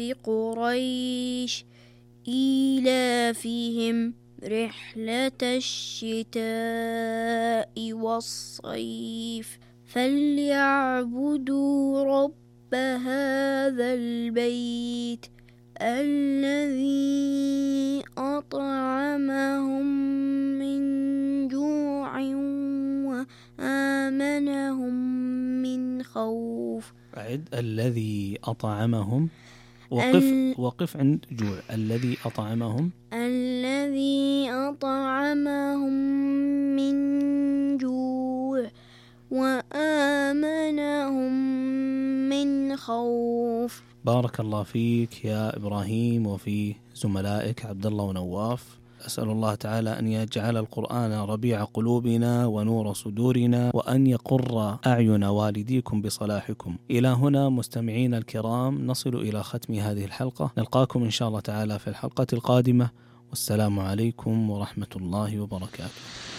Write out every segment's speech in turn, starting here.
قريش إيلافهم رحلة الشتاء والصيف فليعبدوا رب هذا البيت الذي أطعمهم من جوع وآمنهم من خوف. أعد. الذي أطعمهم. وقف عند جوع. الذي أطعمهم من جوع وآمنهم من خوف. بارك الله فيك يا إبراهيم وفي زملائك عبد الله ونواف. أسأل الله تعالى أن يجعل القرآن ربيع قلوبنا ونور صدورنا، وأن يقر أعين والديكم بصلاحكم. إلى هنا مستمعين الكرام نصل إلى ختم هذه الحلقة. نلقاكم إن شاء الله تعالى في الحلقة القادمة، والسلام عليكم ورحمة الله وبركاته.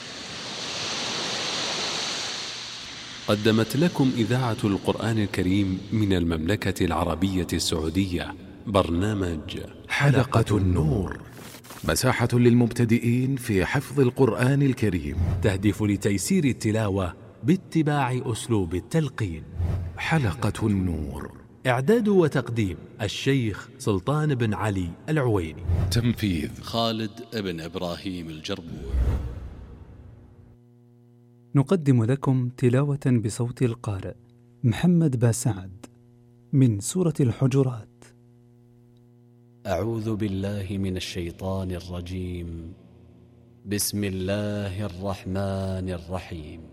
قدمت لكم إذاعة القرآن الكريم من المملكة العربية السعودية برنامج حلقة النور، مساحة للمبتدئين في حفظ القرآن الكريم، تهدف لتيسير التلاوة باتباع أسلوب التلقين. حلقة النور، إعداد وتقديم الشيخ سلطان بن علي العويني، تنفيذ خالد بن إبراهيم الجربوع. نقدم لكم تلاوة بصوت القارئ محمد باسعد من سورة الحجرات. أعوذ بالله من الشيطان الرجيم. بسم الله الرحمن الرحيم.